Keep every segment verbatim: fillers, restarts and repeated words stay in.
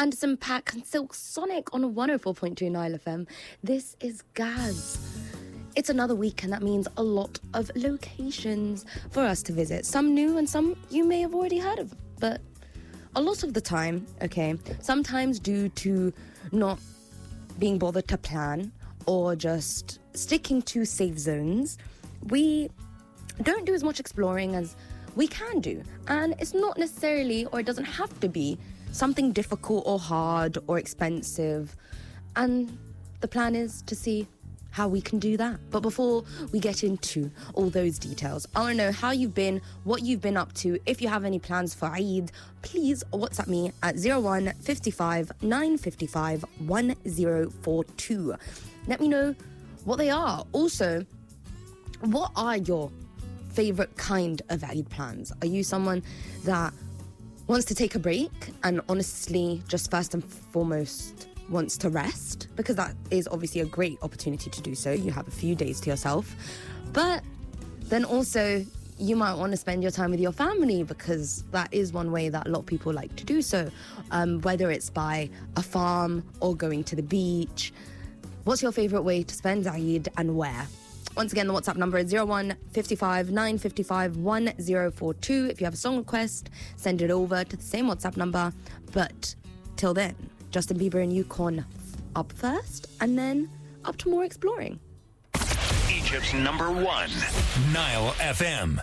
Anderson .Paak and Silk Sonic on one oh four point two Nile F M. This is Gaz. It's another week, and that means a lot of locations for us to visit. Some new and some you may have already heard of. But a lot of the time, okay, sometimes due to not being bothered to plan or just sticking to safe zones, we don't do as much exploring as we can do. And it's not necessarily, or it doesn't have to be, something difficult or hard or expensive. And the plan is to see how we can do that. But before we get into all those details, I want to know how you've been, what you've been up to. If you have any plans for Eid, please WhatsApp me at zero one five five nine five five one zero four two. Let me know what they are. Also, what are your favourite kind of Eid plans? Are you someone that wants to take a break and honestly just first and foremost wants to rest? Because that is obviously a great opportunity to do so. You have a few days to yourself. But then also you might want to spend your time with your family, because that is one way that a lot of people like to do so. Um, whether it's by a farm or going to the beach. What's your favourite way to spend Eid and where? Once again, the WhatsApp number is zero one five five nine five five one zero four two. If you have a song request, send it over to the same WhatsApp number. But till then, Justin Bieber and Yukon up first, and then up to more exploring. Egypt's number one, Nile F M.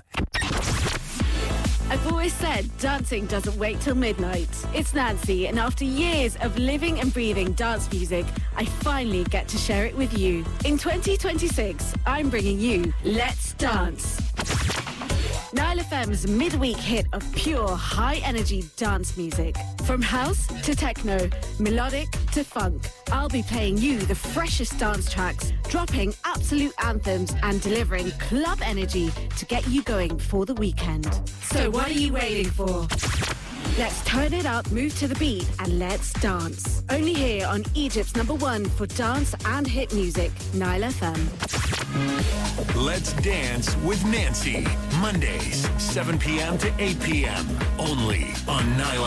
I've always said dancing doesn't wait till midnight. It's Nancy, and after years of living and breathing dance music, I finally get to share it with you. In twenty twenty-six, I'm bringing you Let's Dance. Nile F M's midweek hit of pure, high-energy dance music. From house to techno, melodic to funk, I'll be playing you the freshest dance tracks, dropping absolute anthems and delivering club energy to get you going for the weekend. So what are you waiting for? Let's turn it up, move to the beat, and let's dance. Only here on Egypt's number one for dance and hit music, Nile F M. Let's Dance with Nancy. Mondays, seven p.m. to eight p.m. Only on Nile